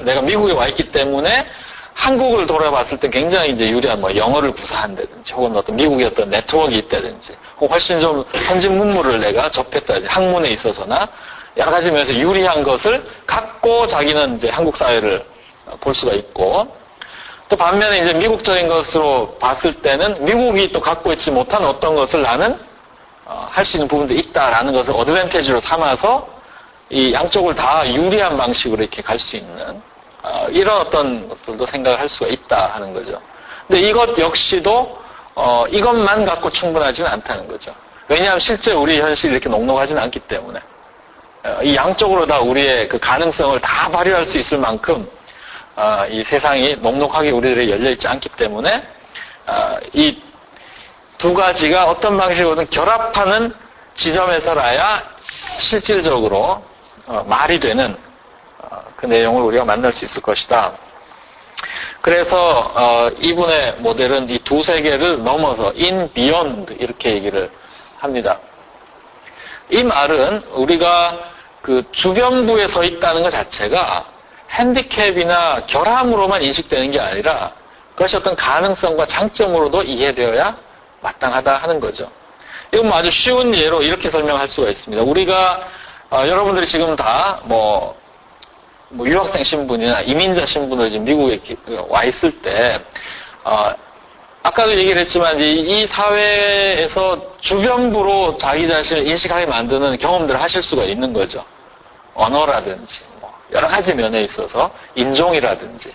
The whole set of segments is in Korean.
내가 미국에 와 있기 때문에 한국을 돌아봤을 때 굉장히 이제 유리한 영어를 구사한다든지 혹은 어떤 미국의 어떤 네트워크가 있다든지 혹은 훨씬 좀 현지 문물을 내가 접했다든지 학문에 있어서나 여러 가지 면에서 유리한 것을 갖고 자기는 이제 한국 사회를 볼 수가 있고 또 반면에 이제 미국적인 것으로 봤을 때는 미국이 또 갖고 있지 못한 어떤 것을 나는 할 수 있는 부분도 있다라는 것을 어드밴티지로 삼아서 이 양쪽을 다 유리한 방식으로 이렇게 갈 수 있는 이런 어떤 것들도 생각을 할 수가 있다 하는 거죠. 근데 이것 역시도 이것만 갖고 충분하지는 않다는 거죠. 왜냐하면 실제 우리 현실이 이렇게 녹록하지는 않기 때문에 이 양쪽으로 다 우리의 그 가능성을 다 발휘할 수 있을 만큼 이 세상이 녹록하게 우리들에게 열려있지 않기 때문에 이 두 가지가 어떤 방식으로든 결합하는 지점에서라야 실질적으로 말이 되는 그 내용을 우리가 만날 수 있을 것이다. 그래서 이분의 모델은 이 두 세계를 넘어서 in beyond 이렇게 얘기를 합니다. 이 말은 우리가 그 주변부에 서 있다는 것 자체가 핸디캡이나 결함으로만 인식되는 게 아니라 그것이 어떤 가능성과 장점으로도 이해되어야 마땅하다 하는 거죠. 이건 아주 쉬운 예로 이렇게 설명할 수가 있습니다. 우리가 여러분들이 지금 다 유학생 신분이나 이민자 신분으로 지금 미국에 와 있을 때 아까도 얘기를 했지만 이 사회에서 주변부로 자기 자신을 인식하게 만드는 경험들을 하실 수가 있는 거죠. 언어라든지 여러 가지 면에 있어서 인종이라든지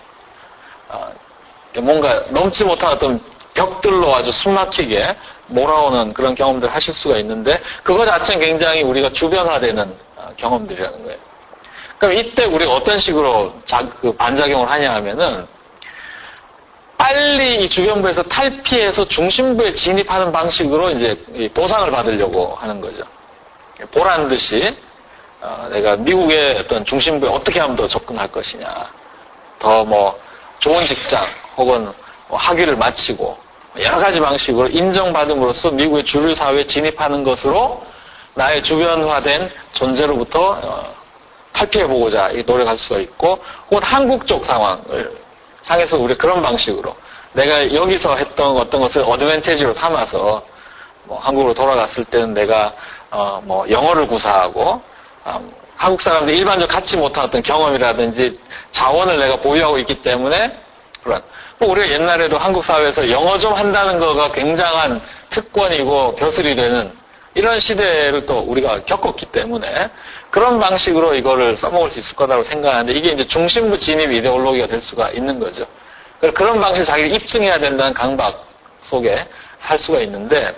뭔가 넘지 못한 어떤 벽들로 아주 숨막히게 몰아오는 그런 경험들을 하실 수가 있는데 그거 자체는 굉장히 우리가 주변화되는 경험들이라는 거예요. 그럼 이때 우리가 어떤 식으로 반작용을 하냐 하면은 빨리 이 주변부에서 탈피해서 중심부에 진입하는 방식으로 이제 보상을 받으려고 하는 거죠. 보란 듯이 내가 미국의 어떤 중심부에 어떻게 하면 더 접근할 것이냐, 더 좋은 직장 혹은 학위를 마치고 여러 가지 방식으로 인정받음으로써 미국의 주류 사회에 진입하는 것으로 나의 주변화된 존재로부터 탈피해보고자 노력할 수가 있고 혹은 한국 쪽 상황을 향해서 우리 그런 방식으로 내가 여기서 했던 어떤 것을 어드밴티지로 삼아서 한국으로 돌아갔을 때는 내가 영어를 구사하고 한국 사람들이 일반적으로 갖지 못한 어떤 경험이라든지 자원을 내가 보유하고 있기 때문에 그런 우리가 옛날에도 한국 사회에서 영어 좀 한다는 거가 굉장한 특권이고 벼슬이 되는 이런 시대를 또 우리가 겪었기 때문에 그런 방식으로 이거를 써먹을 수 있을 거라고 생각하는데 이게 이제 중심부 진입 이데올로기가 될 수가 있는 거죠. 그런 방식으로 자기를 입증해야 된다는 강박 속에 살 수가 있는데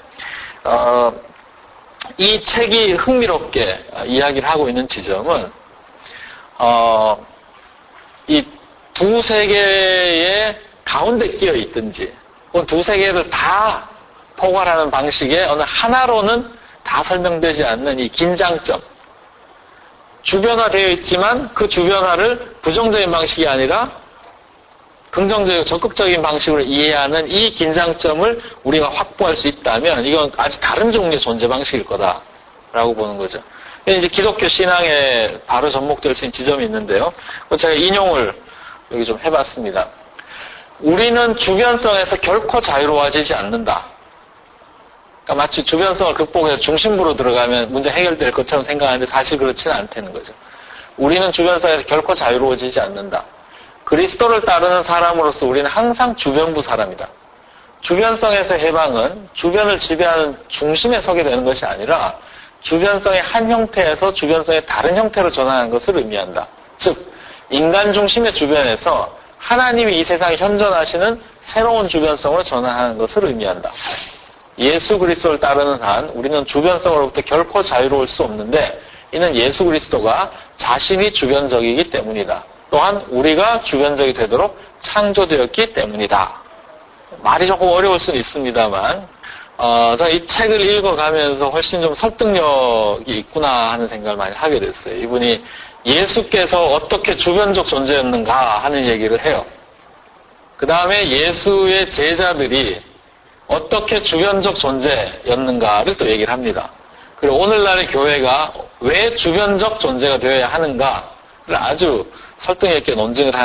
이 책이 흥미롭게 이야기를 하고 있는 지점은 이 두 세계의 가운데 끼어 있든지 혹은 두 세계를 다 포괄하는 방식의 어느 하나로는 다 설명되지 않는 이 긴장점, 주변화되어 있지만 그 주변화를 부정적인 방식이 아니라 긍정적이고 적극적인 방식으로 이해하는 이 긴장점을 우리가 확보할 수 있다면 이건 아주 다른 종류의 존재 방식일 거다라고 보는 거죠. 이제 기독교 신앙에 바로 접목될 수 있는 지점이 있는데요. 제가 인용을 여기 좀 해봤습니다. 우리는 주변성에서 결코 자유로워지지 않는다. 그러니까 마치 주변성을 극복해서 중심부로 들어가면 문제 해결될 것처럼 생각하는데 사실 그렇지는 않다는 거죠. 우리는 주변성에서 결코 자유로워지지 않는다. 그리스도를 따르는 사람으로서 우리는 항상 주변부 사람이다. 주변성에서 해방은 주변을 지배하는 중심에 서게 되는 것이 아니라 주변성의 한 형태에서 주변성의 다른 형태로 전환하는 것을 의미한다. 즉 인간 중심의 주변에서 하나님이 이 세상에 현존하시는 새로운 주변성으로 전환하는 것을 의미한다. 예수 그리스도를 따르는 한 우리는 주변성으로부터 결코 자유로울 수 없는데 이는 예수 그리스도가 자신이 주변적이기 때문이다. 또한 우리가 주변적이 되도록 창조되었기 때문이다. 말이 조금 어려울 수는 있습니다만 저는 이 책을 읽어가면서 훨씬 좀 설득력이 있구나 하는 생각을 많이 하게 됐어요. 이분이 예수께서 어떻게 주변적 존재였는가 하는 얘기를 해요. 그 다음에 예수의 제자들이 어떻게 주변적 존재였는가를 또 얘기를 합니다. 그리고 오늘날의 교회가 왜 주변적 존재가 되어야 하는가를 아주 설득력 있게 논증을